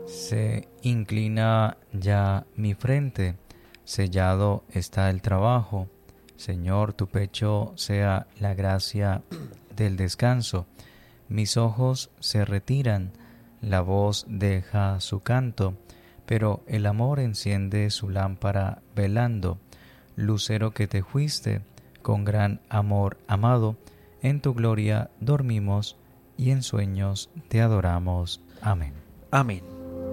Se inclina ya mi frente, sellado está el trabajo. Señor, tu pecho sea la gracia del descanso. Mis ojos se retiran, la voz deja su canto, pero el amor enciende su lámpara velando. Lucero que te fuiste, con gran amor amado, en tu gloria dormimos y en sueños te adoramos. Amén. Amén.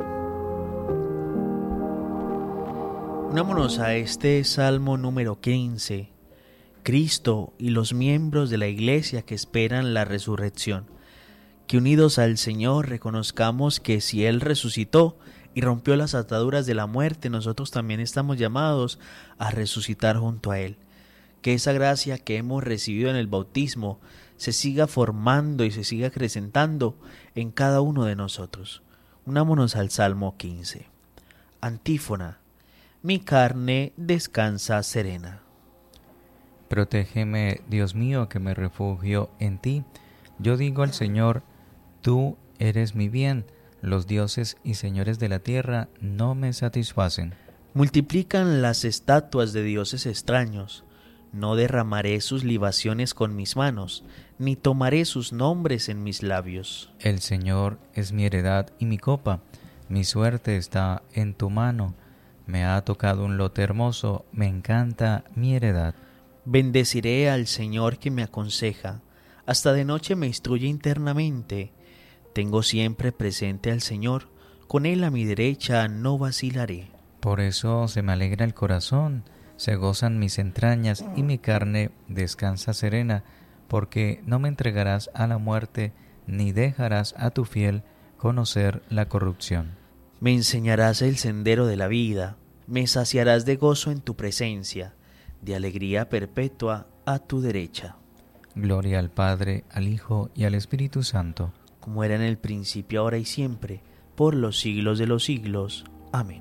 Unámonos a este Salmo número 15. Cristo y los miembros de la Iglesia que esperan la resurrección. Que unidos al Señor reconozcamos que si Él resucitó y rompió las ataduras de la muerte, nosotros también estamos llamados a resucitar junto a Él. Que esa gracia que hemos recibido en el bautismo se siga formando y se siga acrecentando en cada uno de nosotros. Unámonos al Salmo 15. Antífona. Mi carne descansa serena. Protégeme, Dios mío, que me refugio en ti. Yo digo al Señor, tú eres mi bien. Los dioses y señores de la tierra no me satisfacen. Multiplican las estatuas de dioses extraños. No derramaré sus libaciones con mis manos, ni tomaré sus nombres en mis labios. El Señor es mi heredad y mi copa. Mi suerte está en tu mano. Me ha tocado un lote hermoso, me encanta mi heredad. Bendeciré al Señor que me aconseja, hasta de noche me instruye internamente. Tengo siempre presente al Señor, con Él a mi derecha no vacilaré. Por eso se me alegra el corazón, se gozan mis entrañas y mi carne descansa serena, porque no me entregarás a la muerte, ni dejarás a tu fiel conocer la corrupción. Me enseñarás el sendero de la vida, me saciarás de gozo en tu presencia, de alegría perpetua a tu derecha. Gloria al Padre, al Hijo y al Espíritu Santo, como era en el principio, ahora y siempre, por los siglos de los siglos. Amén.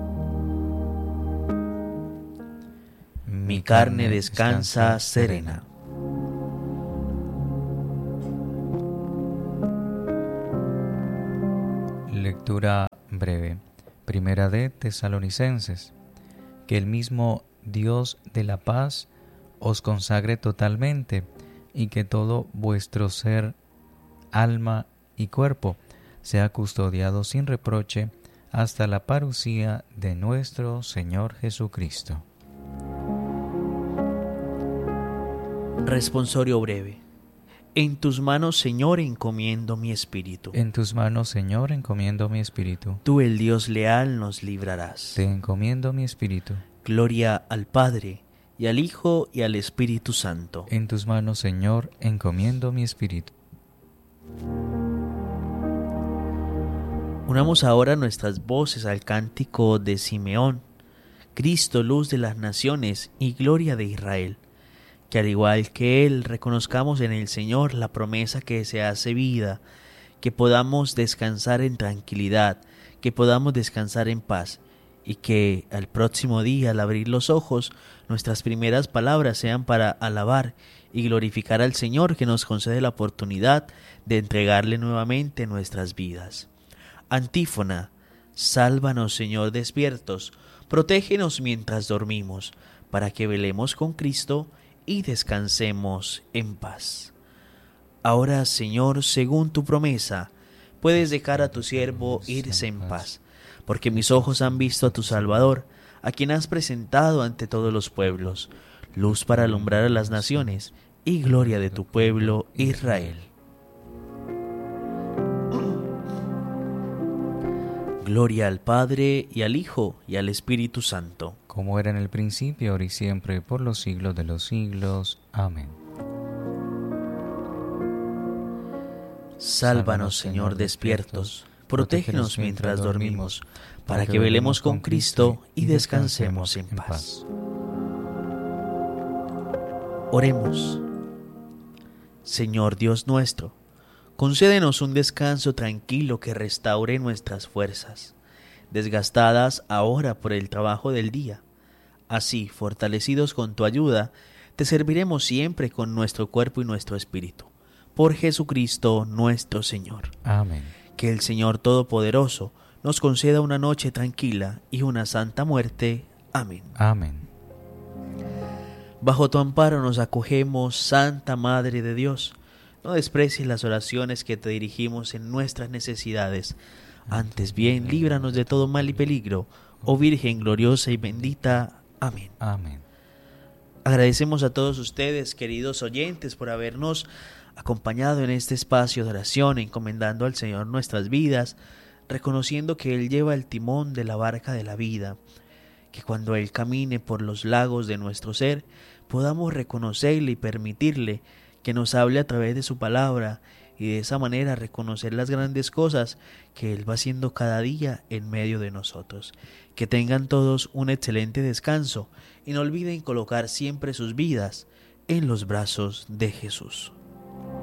Mi carne descansa serena. Lectura breve. Primera de Tesalonicenses. Que el mismo Dios de la paz os consagre totalmente, y que todo vuestro ser, alma y cuerpo sea custodiado sin reproche hasta la parucía de nuestro Señor Jesucristo. Responsorio breve. En tus manos, Señor, encomiendo mi espíritu. En tus manos, Señor, encomiendo mi espíritu. Tú, el Dios leal, nos librarás. Te encomiendo mi espíritu. Gloria al Padre, y al Hijo, y al Espíritu Santo. En tus manos, Señor, encomiendo mi espíritu. Unamos ahora nuestras voces al cántico de Simeón. Cristo, luz de las naciones y gloria de Israel. Que al igual que Él reconozcamos en el Señor la promesa que se hace vida, que podamos descansar en tranquilidad, que podamos descansar en paz, y que al próximo día, al abrir los ojos, nuestras primeras palabras sean para alabar y glorificar al Señor, que nos concede la oportunidad de entregarle nuevamente nuestras vidas. Antífona. Sálvanos, Señor, despiertos, protégenos mientras dormimos, para que velemos con Cristo y descansemos en paz. Ahora, Señor, según tu promesa, puedes dejar a tu siervo irse en paz, porque mis ojos han visto a tu Salvador, a quien has presentado ante todos los pueblos, luz para alumbrar a las naciones y gloria de tu pueblo Israel. Gloria al Padre, y al Hijo, y al Espíritu Santo. Como era en el principio, ahora y siempre, por los siglos de los siglos. Amén. Sálvanos, Señor, despiertos, protégenos mientras dormimos, para que velemos con Cristo y descansemos en paz. Oremos. Señor Dios nuestro, concédenos un descanso tranquilo que restaure nuestras fuerzas, desgastadas ahora por el trabajo del día. Así, fortalecidos con tu ayuda, te serviremos siempre con nuestro cuerpo y nuestro espíritu. Por Jesucristo nuestro Señor. Amén. Que el Señor Todopoderoso nos conceda una noche tranquila y una santa muerte. Amén. Amén. Bajo tu amparo nos acogemos, Santa Madre de Dios. No desprecies las oraciones que te dirigimos en nuestras necesidades. Antes bien, líbranos de todo mal y peligro, oh Virgen gloriosa y bendita. Amén. Amén. Agradecemos a todos ustedes, queridos oyentes, por habernos acompañado en este espacio de oración, encomendando al Señor nuestras vidas, reconociendo que Él lleva el timón de la barca de la vida, que cuando Él camine por los lagos de nuestro ser, podamos reconocerle y permitirle que nos hable a través de su palabra, y de esa manera reconocer las grandes cosas que Él va haciendo cada día en medio de nosotros. Que tengan todos un excelente descanso y no olviden colocar siempre sus vidas en los brazos de Jesús.